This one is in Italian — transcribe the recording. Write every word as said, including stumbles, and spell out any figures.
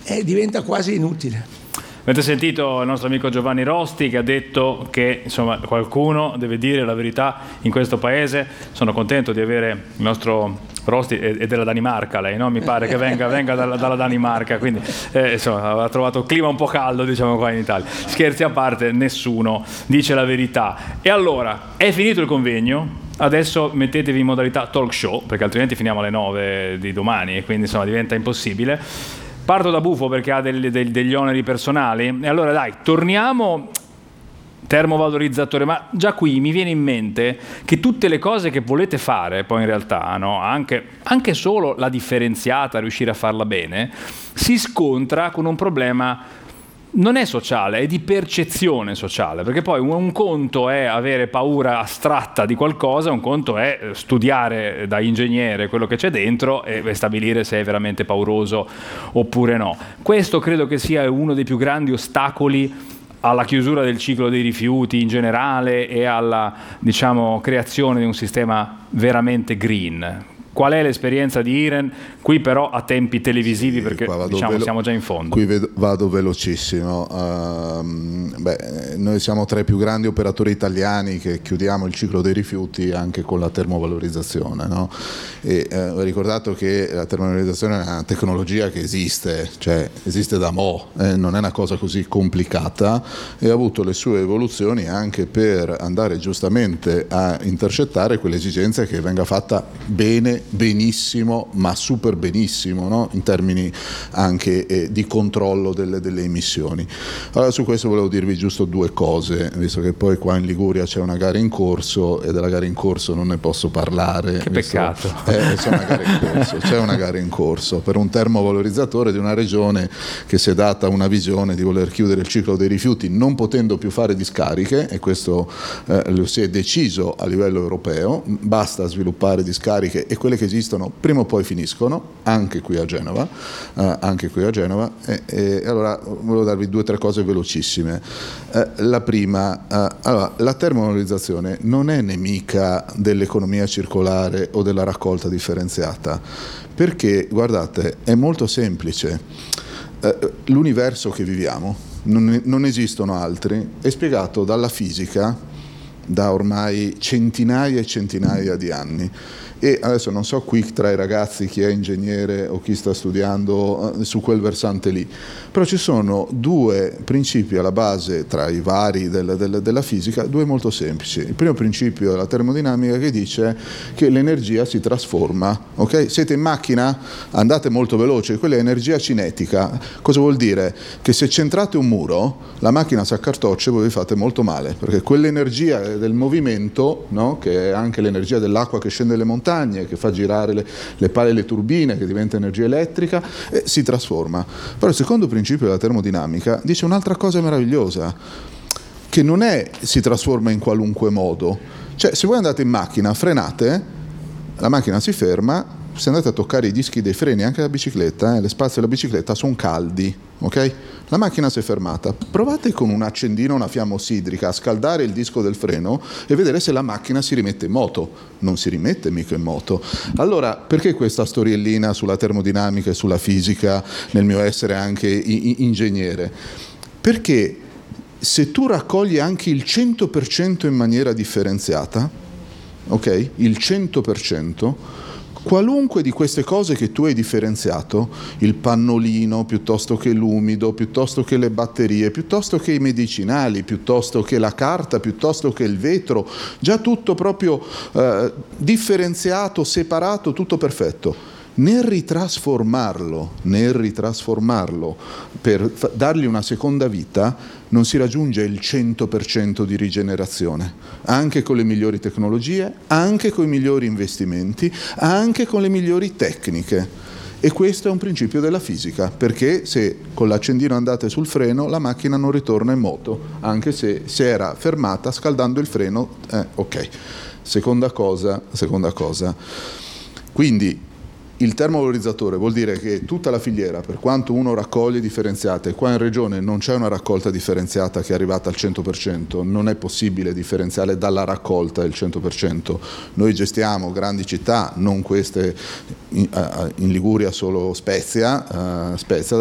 eh, diventa quasi inutile. Avete sentito il nostro amico Giovanni Rosti che ha detto che insomma qualcuno deve dire la verità in questo paese. Sono contento di avere il nostro Rosti, è della Danimarca lei, no? Mi pare che venga, venga dalla, dalla Danimarca, quindi eh, insomma ha trovato il clima un po' caldo, diciamo, qua in Italia. Scherzi a parte, nessuno dice la verità. E allora, è finito il convegno, adesso mettetevi in modalità talk show, perché altrimenti finiamo alle nove di domani e quindi insomma diventa impossibile. Parto da Bufo perché ha degli, degli oneri personali, e allora dai, torniamo termovalorizzatore, ma già qui mi viene in mente che tutte le cose che volete fare poi in realtà, no? anche, anche solo la differenziata, riuscire a farla bene, si scontra con un problema. Non è sociale, è di percezione sociale, perché poi un conto è avere paura astratta di qualcosa, un conto è studiare da ingegnere quello che c'è dentro e stabilire se è veramente pauroso oppure no. Questo credo che sia uno dei più grandi ostacoli alla chiusura del ciclo dei rifiuti in generale e alla, diciamo, creazione di un sistema veramente green. Qual è l'esperienza di Iren? Qui però a tempi televisivi, sì, perché diciamo velo- siamo già in fondo. Qui vedo, vado velocissimo. Uh, beh, noi siamo tra i più grandi operatori italiani che chiudiamo il ciclo dei rifiuti anche con la termovalorizzazione, no? E uh, ho ricordato che la termovalorizzazione è una tecnologia che esiste, cioè esiste da mo', eh, non è una cosa così complicata, e ha avuto le sue evoluzioni anche per andare giustamente a intercettare quell'esigenza che venga fatta bene, benissimo, ma super benissimo, no? In termini anche eh, di controllo delle, delle emissioni. Allora, su questo volevo dirvi giusto due cose, visto che poi qua in Liguria c'è una gara in corso e della gara in corso non ne posso parlare. Che peccato. Eh, c'è una gara in corso, c'è una gara in corso per un termovalorizzatore di una regione che si è data una visione di voler chiudere il ciclo dei rifiuti non potendo più fare discariche, e questo eh, lo si è deciso a livello europeo. Basta sviluppare discariche e quelle che esistono prima o poi finiscono, anche qui a Genova, eh, anche qui a Genova. E, e allora volevo darvi due o tre cose velocissime. Eh, la prima, eh, allora, la termovalorizzazione non è nemica dell'economia circolare o della raccolta differenziata, perché guardate, è molto semplice. Eh, l'universo che viviamo, non, non esistono altri, è spiegato dalla fisica da ormai centinaia e centinaia di anni. E adesso non so qui tra i ragazzi chi è ingegnere o chi sta studiando su quel versante lì, però ci sono due principi alla base tra i vari del, del, della fisica, due molto semplici. Il primo principio è la termodinamica, che dice che l'energia si trasforma, ok? Siete in macchina? Andate molto veloce, quella è energia cinetica. Cosa vuol dire? Che se centrate un muro, la macchina si accartoccia e voi vi fate molto male, perché quell'energia del movimento, no? Che è anche l'energia dell'acqua che scende le montagne, che fa girare le, le pale e le turbine, che diventa energia elettrica, e si trasforma. Però il secondo principio della termodinamica dice un'altra cosa meravigliosa, che non è si trasforma in qualunque modo. Cioè, se voi andate in macchina, frenate, la macchina si ferma, se andate a toccare i dischi dei freni, anche la bicicletta, eh, le spazi della bicicletta sono caldi, ok? La macchina si è fermata. Provate con un accendino, una fiamma ossidrica, a scaldare il disco del freno e vedere se la macchina si rimette in moto. Non si rimette mica in moto. Allora, perché questa storiellina sulla termodinamica e sulla fisica nel mio essere anche ingegnere? Perché se tu raccogli anche il cento per cento in maniera differenziata, ok? Il cento per cento, qualunque di queste cose che tu hai differenziato, il pannolino piuttosto che l'umido, piuttosto che le batterie, piuttosto che i medicinali, piuttosto che la carta, piuttosto che il vetro, già tutto proprio eh, differenziato, separato, tutto perfetto. Nel ritrasformarlo, nel ritrasformarlo per f- dargli una seconda vita, non si raggiunge il cento per cento di rigenerazione, anche con le migliori tecnologie, anche con i migliori investimenti, anche con le migliori tecniche. E questo è un principio della fisica, perché se con l'accendino andate sul freno, la macchina non ritorna in moto, anche se si era fermata scaldando il freno. Eh, ok. Seconda cosa, seconda cosa. Quindi il termovalorizzatore vuol dire che tutta la filiera, per quanto uno raccoglie differenziate, qua in regione non c'è una raccolta differenziata che è arrivata al cento per cento, non è possibile differenziare dalla raccolta il cento per cento. Noi gestiamo grandi città, non queste, in, in Liguria solo Spezia, uh, Spezia